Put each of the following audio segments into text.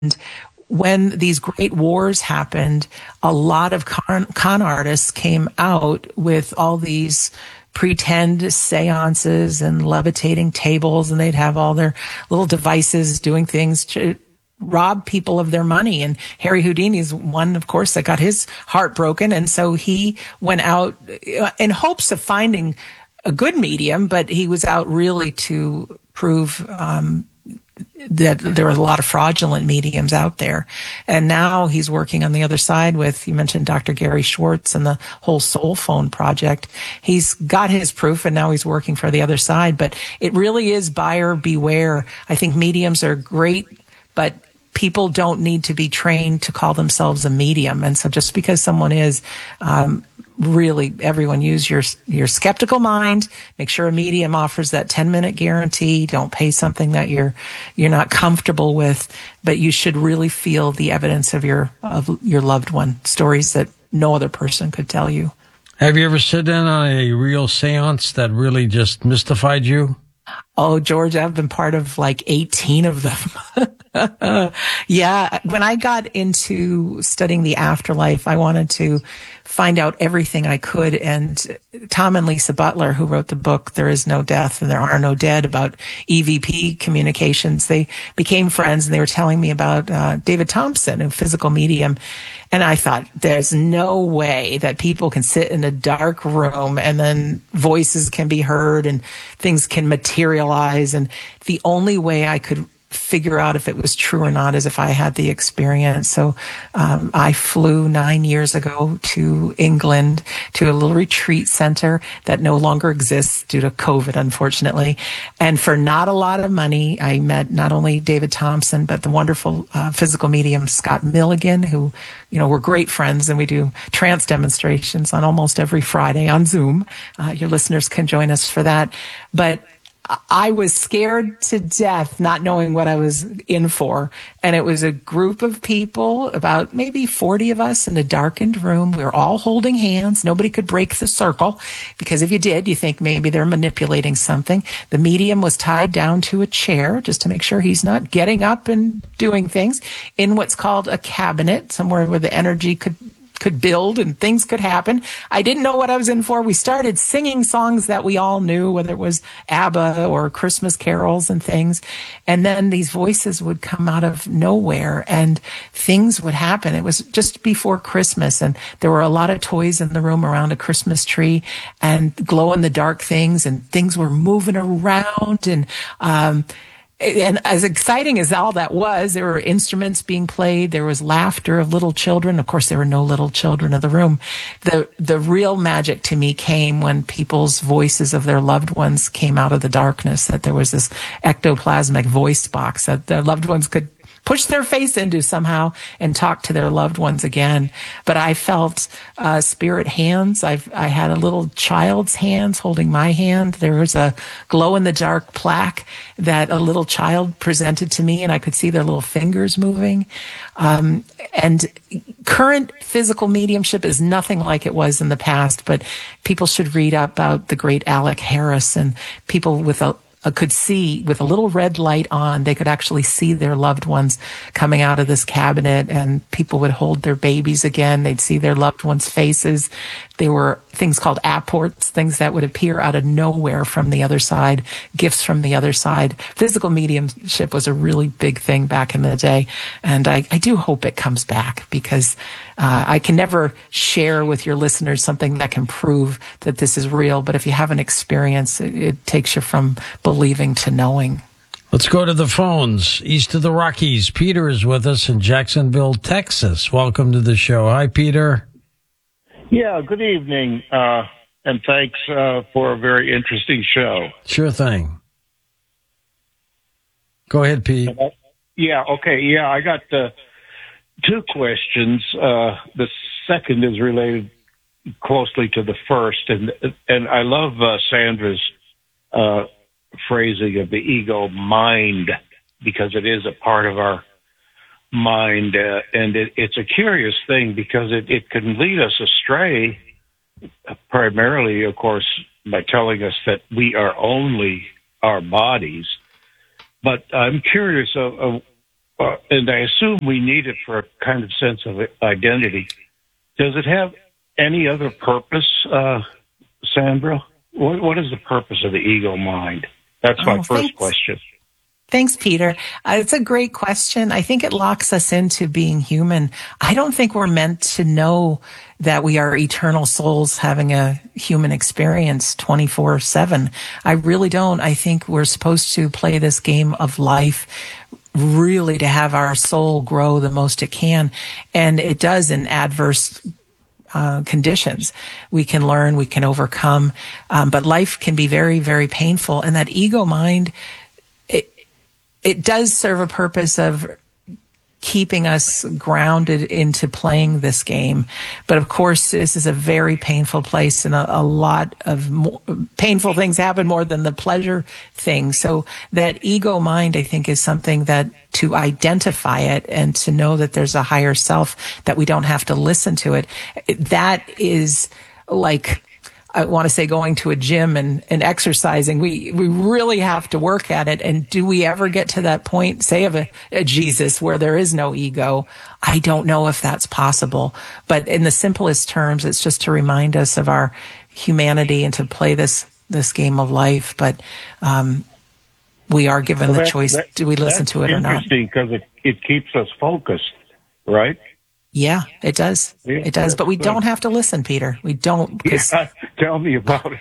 when these great wars happened, a lot of con artists came out with all these pretend seances and levitating tables, and they'd have all their little devices doing things to rob people of their money. And Harry Houdini's one, of course, that got his heart broken. And so he went out in hopes of finding a good medium, but he was out really to prove that there were a lot of fraudulent mediums out there. And now he's working on the other side with, you mentioned Dr. Gary Schwartz and the whole Soul Phone project. He's got his proof, and now he's working for the other side. But it really is buyer beware. I think mediums are great, but people don't need to be trained to call themselves a medium. And so just because someone is, really, everyone use your skeptical mind. Make sure a medium offers that 10-minute guarantee. Don't pay something that you're not comfortable with, but you should really feel the evidence of your loved one, stories that no other person could tell you. Have you ever sit in on a real seance that really just mystified you? Oh, George, I've been part of like 18 of them. Yeah. When I got into studying the afterlife, I wanted to find out everything I could. And Tom and Lisa Butler, who wrote the book, There Is No Death and There Are No Dead, about EVP communications, they became friends, and they were telling me about David Thompson, a physical medium. And I thought, there's no way that people can sit in a dark room and then voices can be heard and things can materialize. And the only way I could figure out if it was true or not is if I had the experience. So I flew 9 years ago to England to a little retreat center that no longer exists due to COVID, unfortunately. And for not a lot of money, I met not only David Thompson, but the wonderful physical medium Scott Milligan, who, we're great friends, and we do trance demonstrations on almost every Friday on Zoom. Your listeners can join us for that. But I was scared to death, not knowing what I was in for. And it was a group of people, about maybe 40 of us in a darkened room. We were all holding hands. Nobody could break the circle, because if you did, you think maybe they're manipulating something. The medium was tied down to a chair just to make sure he's not getting up and doing things in what's called a cabinet, somewhere where the energy could build and things could happen. I didn't know what I was in for. We started singing songs that we all knew, whether it was ABBA or Christmas carols and things. And then these voices would come out of nowhere and things would happen. It was just before Christmas, and there were a lot of toys in the room around a Christmas tree and glow in the dark things, and things were moving around. And as exciting as all that was, there were instruments being played. There was laughter of little children. Of course, there were no little children in the room. The real magic to me came when people's voices of their loved ones came out of the darkness, that there was this ectoplasmic voice box that their loved ones could push their face into somehow and talk to their loved ones again. But I felt spirit hands. I had a little child's hands holding my hand. There was a glow-in-the-dark plaque that a little child presented to me, and I could see their little fingers moving. And current physical mediumship is nothing like it was in the past, but people should read about the great Alec Harris, and people with could see with a little red light on, they could actually see their loved ones coming out of this cabinet, and people would hold their babies again. They'd see their loved ones' faces. There were things called apports, things that would appear out of nowhere from the other side, gifts from the other side. Physical mediumship was a really big thing back in the day, and I do hope it comes back, because I can never share with your listeners something that can prove that this is real, but if you have an experience, it takes you from believing to knowing. Let's go to the phones. East of the Rockies, Peter is with us in Jacksonville, Texas. Welcome to the show. Hi, Peter. Yeah, good evening, and thanks for a very interesting show. Sure thing. Go ahead, Pete. I got two questions. The second is related closely to the first, and I love Sandra's phrasing of the ego mind, because it is a part of our mind, and it's a curious thing, because it can lead us astray, primarily, of course, by telling us that we are only our bodies. But I'm curious of and I assume we need it for a kind of sense of identity. Does it have any other purpose, Sandra? What is the purpose of the ego mind? That's my first question. Thanks, Peter. It's a great question. I think it locks us into being human. I don't think we're meant to know that we are eternal souls having a human experience 24/7. I really don't. I think we're supposed to play this game of life really to have our soul grow the most it can. And it does in adverse conditions. We can learn, we can overcome, but life can be very, very painful. And that ego mind, it does serve a purpose of keeping us grounded into playing this game. But of course, this is a very painful place, and a lot of painful things happen more than the pleasure things. So that ego mind, I think, is something that to identify it and to know that there's a higher self, that we don't have to listen to it. That is like, I want to say, going to a gym and exercising. We really have to work at it. And do we ever get to that point, say, of a Jesus where there is no ego? I don't know if that's possible. But in the simplest terms, it's just to remind us of our humanity and to play this game of life. But we are given the choice. Do we listen to it or not? Interesting, because it keeps us focused, right? Yeah, it does. Yeah, it does. But we don't have to listen, Peter. We don't. Yeah, tell me about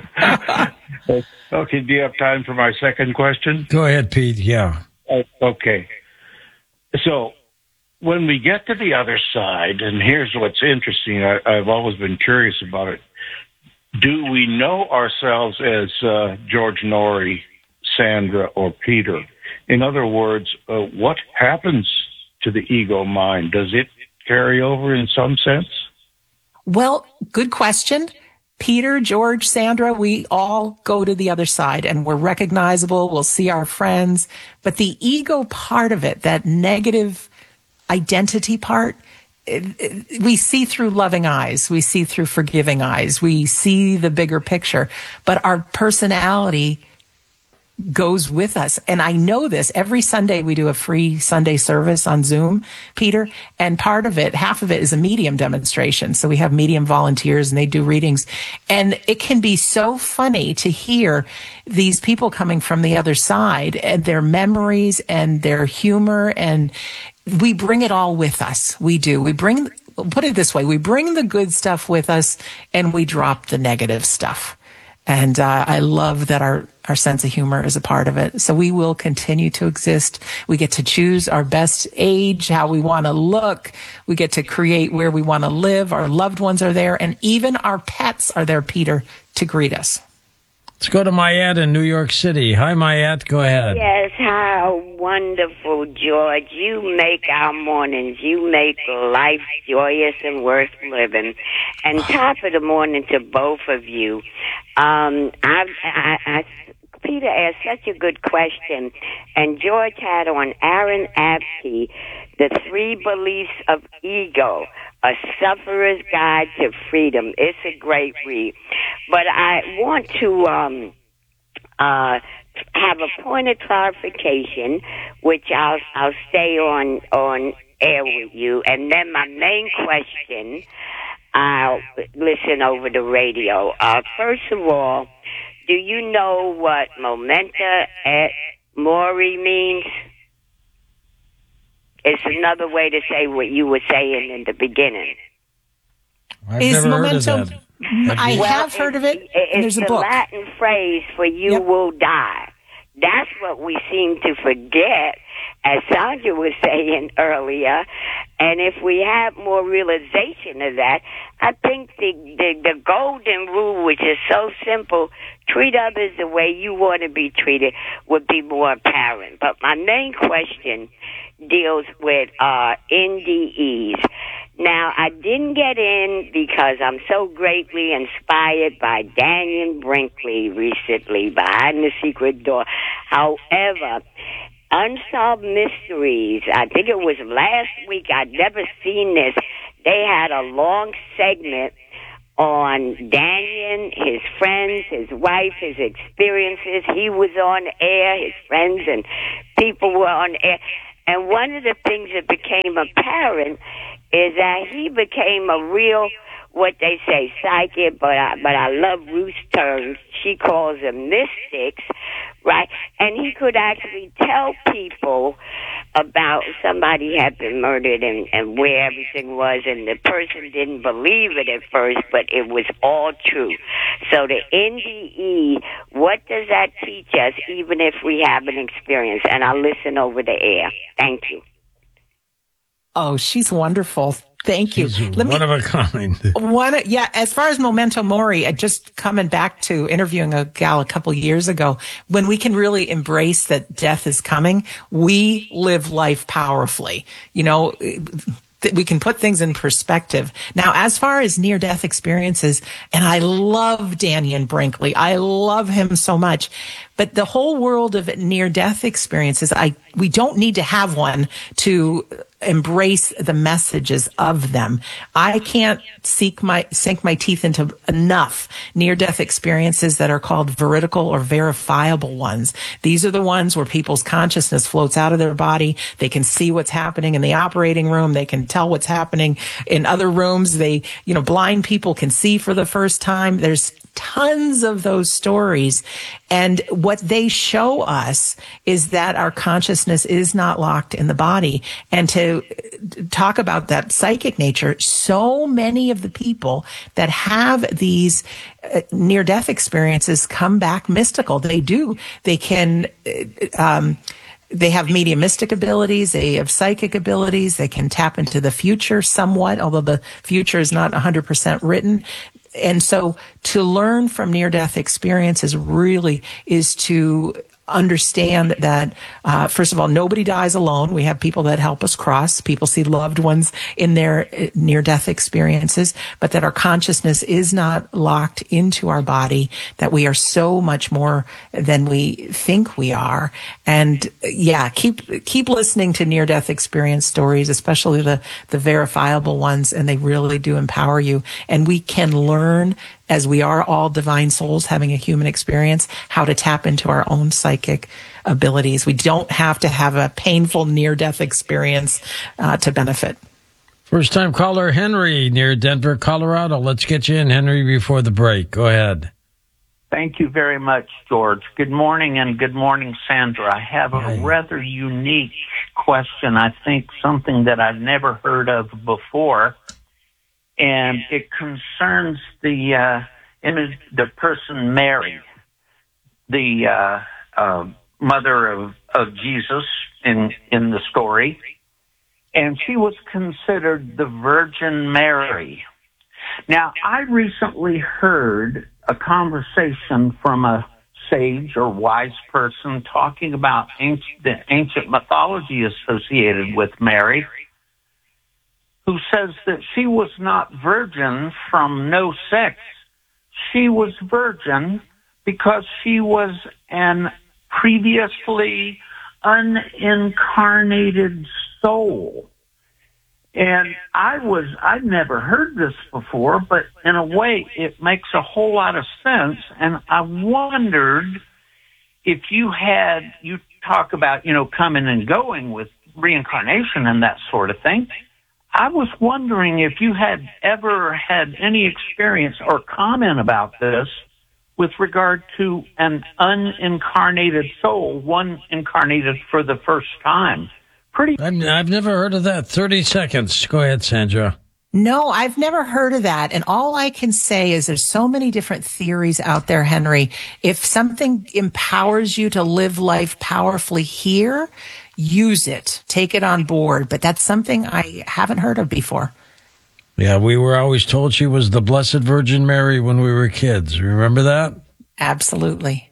it. Okay, do you have time for my second question? Go ahead, Pete. Yeah. Okay. So when we get to the other side, and here's what's interesting, I've always been curious about it. Do we know ourselves as George Noory, Sandra, or Peter? In other words, what happens to the ego mind? Does it carry over in some sense? Well, good question. Peter, George, Sandra, we all go to the other side and we're recognizable. We'll see our friends. But the ego part of it, that negative identity part, we see through loving eyes. We see through forgiving eyes. We see the bigger picture. But our personality goes with us. And I know this. Every Sunday we do a free Sunday service on Zoom, Peter, and part of it, half of it, is a medium demonstration. So we have medium volunteers and they do readings. And it can be so funny to hear these people coming from the other side and their memories and their humor. And we bring it all with us. We do. Put it this way, we bring the good stuff with us and we drop the negative stuff. And I love that our sense of humor is a part of it. So we will continue to exist. We get to choose our best age, how we want to look. We get to create where we want to live. Our loved ones are there. And even our pets are there, Peter, to greet us. Let's go to Mayette in New York City. Hi, Mayette. Go ahead. Yes, how wonderful, George. You make our mornings. You make life joyous and worth living. And top of the morning to both of you. Peter asked such a good question, and George had on Aaron Apke, The 3 Beliefs of Ego, A Sufferer's Guide to Freedom. It's a great read. But I want to have a point of clarification, which I'll stay on air with you, and then my main question, I'll listen over the radio. First of all, do you know what momenta et mori means? It's another way to say what you were saying in the beginning. I've never heard of that. I have heard of it. It's a the book. Latin phrase for you will die. That's what we seem to forget, as Sandra was saying earlier. And if we have more realization of that, I think the golden rule, which is so simple, treat others the way you want to be treated, would be more apparent. But my main question deals with NDEs. Now, I didn't get in because I'm so greatly inspired by Daniel Brinkley recently, Behind the Secret Door. However, Unsolved Mysteries, I think it was last week, I'd never seen this. They had a long segment on Daniel, his friends, his wife, his experiences. He was on air, his friends and people were on air. And one of the things that became apparent is that he became a real, what they say, psychic, but I love Ruth's terms. She calls them mystics, right? And he could actually tell people about somebody had been murdered and where everything was, and the person didn't believe it at first, but it was all true. So the NDE, what does that teach us, even if we haven't experienced? And I'll listen over the air. Thank you. Oh, she's wonderful. Thank you. She's one of a kind. Yeah, as far as memento mori, just coming back to interviewing a gal a couple years ago, when we can really embrace that death is coming, we live life powerfully. You know, we can put things in perspective. Now, as far as near-death experiences, and I love Dannion Brinkley. I love him so much. But the whole world of near-death experiences, we don't need to have one to embrace the messages of them. I can't sink my teeth into enough near-death experiences that are called veridical or verifiable ones. These are the ones where people's consciousness floats out of their body. They can see what's happening in the operating room. They can tell what's happening in other rooms. Blind people can see for the first time. There's tons of those stories. And what they show us is that our consciousness is not locked in the body. And to talk about that psychic nature, so many of the people that have these near-death experiences come back mystical. They do. They can, they have mediumistic abilities. They have psychic abilities. They can tap into the future somewhat, although the future is not 100% written. And so to learn from near-death experiences really is to understand that, first of all, nobody dies alone. We have people that help us cross. People see loved ones in their near-death experiences, but that our consciousness is not locked into our body, that we are so much more than we think we are. And yeah, keep listening to near-death experience stories, especially the verifiable ones, and they really do empower you. And we can learn, as we are all divine souls having a human experience, how to tap into our own psychic abilities. We don't have to have a painful near-death experience to benefit. First-time caller Henry near Denver, Colorado. Let's get you in, Henry, before the break. Go ahead. Thank you very much, George. Good morning, and good morning, Sandra. I have a rather unique question. I think something that I've never heard of before. And it concerns the person Mary, the mother of Jesus in the story, and she was considered the Virgin Mary. Now, I recently heard a conversation from a sage or wise person talking about the ancient mythology associated with Mary, who says that she was not virgin from no sex. She was virgin because she was an previously unincarnated soul. And I'd never heard this before, but in a way it makes a whole lot of sense. And I wondered if you talk about, coming and going with reincarnation and that sort of thing. I was wondering if you had ever had any experience or comment about this with regard to an unincarnated soul, one incarnated for the first time. I've never heard of that. 30 seconds. Go ahead, Sandra. No, I've never heard of that. And all I can say is there's so many different theories out there, Henry. If something empowers you to live life powerfully here, use it. Take it on board. But that's something I haven't heard of before. Yeah, we were always told she was the Blessed Virgin Mary when we were kids. Remember that? Absolutely.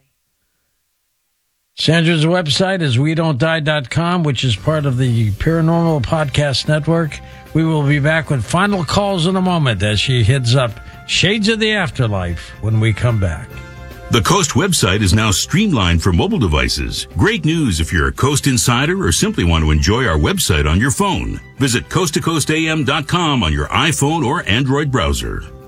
Sandra's website is WeDon'tDie.com, which is part of the Paranormal Podcast Network. We will be back with final calls in a moment as she heads up Shades of the Afterlife when we come back. The Coast website is now streamlined for mobile devices. Great news if you're a Coast insider or simply want to enjoy our website on your phone. Visit coasttocoastam.com on your iPhone or Android browser.